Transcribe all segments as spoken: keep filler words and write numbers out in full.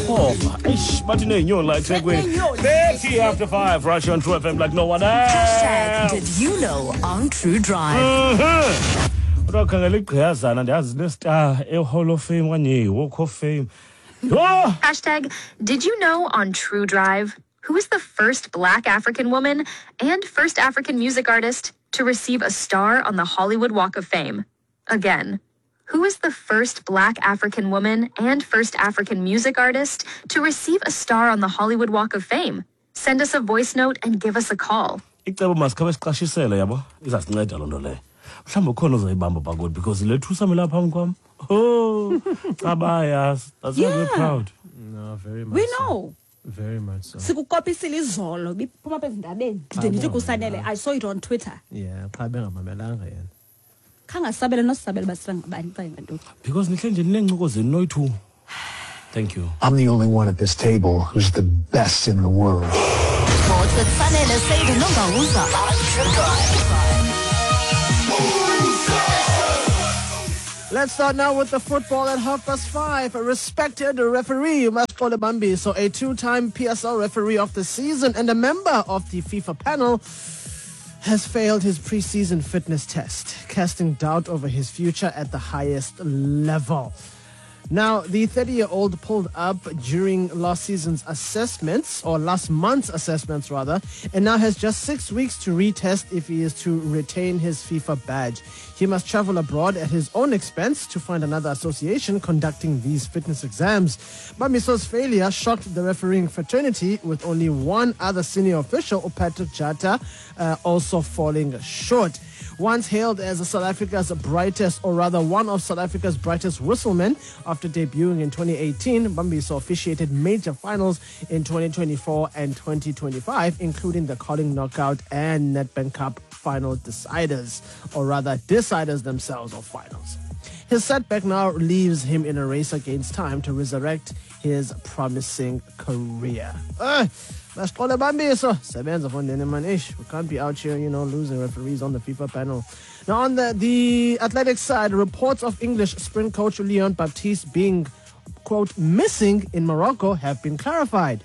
Pova. Eish, but you know, you're like thirty after five, Russia on True F M like no one else. Hashtag did you know on True Drive. Mm-hmm. Hall of Fame, one year, Walk of Fame. Oh! Hashtag did you know on True Drive? Who is the first Black African woman and first African music artist to receive a star on the Hollywood Walk of Fame? Again, who is the first Black African woman and first African music artist to receive a star on the Hollywood Walk of Fame? Send us a voice note and give us a call. Icebo masikhabe siqashisele yabo izasinceda lonto le. Mhlawumbe khona uzoyibamba bakodi because le thusa mina lapha kwami. Oh, abayas. That's why we're proud. No, very much. We so. know. Very much so. Sikukopisile izolo biphuma bezindabeni. Ndide ndithi kusanele. I saw it on Twitter. Yeah, cha bengamamelanga yena. Khangasabele nosabele basirangabani xa ngantoni. Because nihle nje ninencuko zenu noyithu. Thank you. I'm the only one at this table who's the best in the world. Sports with Fanele Save Nongawuza on True Drive. Let's start now with the football at half past five. A respected referee, Mascole Bambi, so a two-time P S L referee of the season and a member of the FIFA panel, has failed his preseason fitness test, casting doubt over his future at the highest level. Now, the thirty-year-old pulled up during last season's assessments, or last month's assessments rather, and now has just six weeks to retest if he is to retain his FIFA badge. He must travel abroad at his own expense to find another association conducting these fitness exams. Bamiso's failure shocked the refereeing fraternity, with only one other senior official, Patrick Jata, uh, also falling short. Once hailed as South Africa's brightest, or rather one of South Africa's brightest whistlemen after debuting in twenty eighteen, Bambiso officiated major finals in twenty twenty-four and twenty twenty-five, including the Calling Knockout and Nedbank Cup final deciders, or rather deciders themselves of finals. His setback now leaves him in a race against time to resurrect his promising career. Uh, Let's call it Bambiso. Sebenza for man ish. We can't be out here, you know, losing referees on the FIFA panel. Now, on the, the athletics side, reports of English sprint coach Leon Baptiste being, quote, missing in Morocco have been clarified.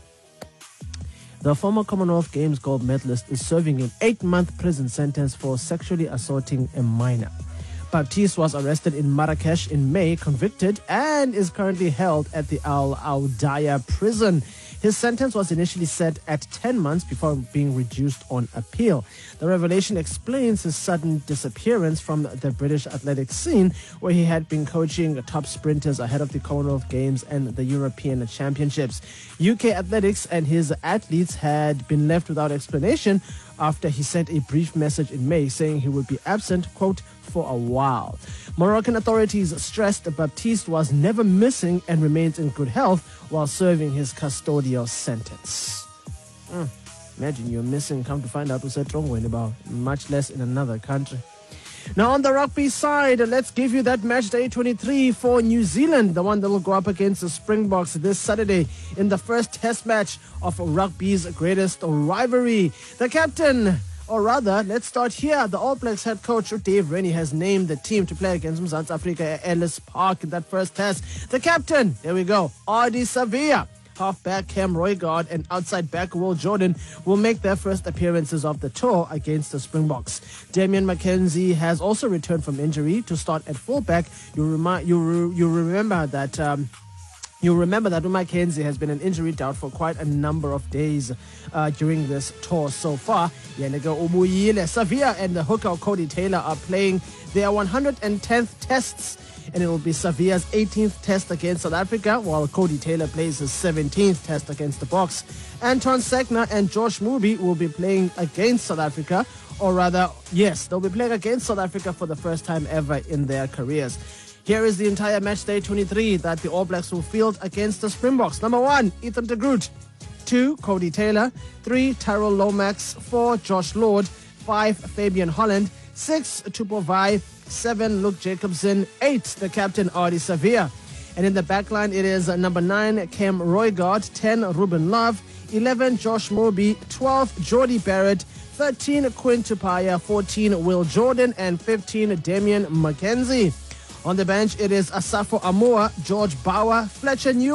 The former Commonwealth Games gold medalist is serving an eight-month prison sentence for sexually assaulting a minor. Baptiste was arrested in Marrakesh in May, convicted, and is currently held at the Al Audaya prison. His sentence was initially set at ten months before being reduced on appeal. The revelation explains his sudden disappearance from the British athletics scene, where he had been coaching top sprinters ahead of the Commonwealth Games and the European Championships. U K athletics and his athletes had been left without explanation after he sent a brief message in May saying he would be absent, quote, for a while. Moroccan authorities stressed Baptiste was never missing and remains in good health while serving his custodial sentence. Mm. Imagine you're missing, come to find out who's wrong about, much less in another country. Now on the rugby side, let's give you that match day twenty-three for New Zealand, the one that will go up against the Springboks this Saturday in the first test match of rugby's greatest rivalry. The captain, or rather, let's start here. The All Blacks head coach Dave Rennie has named the team to play against Mzansi Africa at Ellis Park in that first test. The captain, there we go, Ardie Savea. Halfback Cam Roygaard and outside back Will Jordan will make their first appearances of the tour against the Springboks. Damian McKenzie has also returned from injury to start at fullback. You remind you re, you remember that. Um, You remember that McKenzie has been an injury doubt for quite a number of days uh, during this tour so far. Yenega Umuyile, Savea and the hooker Cody Taylor are playing their one hundred tenth tests, and it will be Savea's eighteenth test against South Africa, while Cody Taylor plays his seventeenth test against the Boks. Anton Segner and Josh Mubi will be playing against South Africa, or rather, yes, they'll be playing against South Africa for the first time ever in their careers. Here is the entire match day twenty-three that the All Blacks will field against the Springboks. Number one, Ethan de Groot. Two, Cody Taylor. Three, Tyrell Lomax. Four, Josh Lord. Five, Fabian Holland. Six, Tupovai. Seven, Luke Jacobson. Eight, the captain, Ardie Savea. And in the backline, it is uh, number nine, Cam Roygaard. Ten, Ruben Love. Eleven, Josh Moby. Twelve, Jordy Barrett. Thirteen, Quinn Tupaya. Fourteen, Will Jordan. And fifteen, Damian McKenzie. On the bench, it is Asafo Amoa, George Bauer, Fletcher Newell,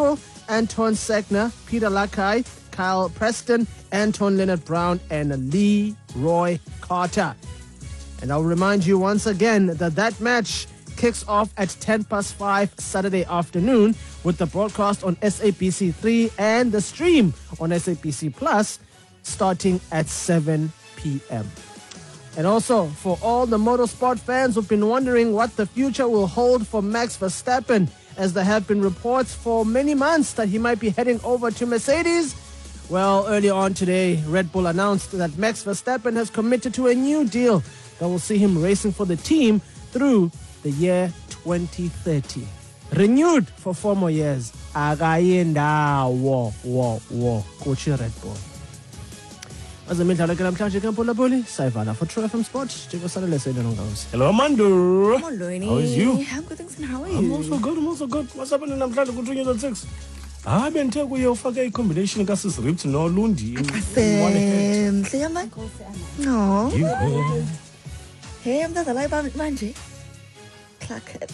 Anton Segner, Peter Lakai, Kyle Preston, Anton Leonard Brown, and Lee Roy Carter. And I'll remind you once again that that match kicks off at ten past five Saturday afternoon with the broadcast on S A B C three and the stream on S A B C Plus starting at seven p.m. And also, for all the motorsport fans who've been wondering what the future will hold for Max Verstappen, as there have been reports for many months that he might be heading over to Mercedes, well, earlier on today, Red Bull announced that Max Verstappen has committed to a new deal that will see him racing for the team through the year twenty thirty. Renewed for four more years. Agayenda wo wo wo coach Red Bull. Azemidlalo ke namhlanje ke Mpolapoli sayivala for True F M Sport. Njengosalele sele nongawusi. Hello, Mando. Come on, Looney. How is you? I'm good, thanks, and how are you? I'm also good, I'm also good. What's happening namhlanje ku two thousand six? Ah, benthe kuye ufake i-combination kaSis Ript noLundi. Sam, siyama? No. You Hey, mntazana manje. Clackets.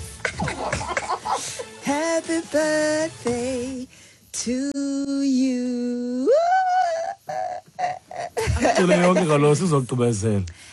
Happy birthday to you. Cele yonke kaloku sizokugqibezela.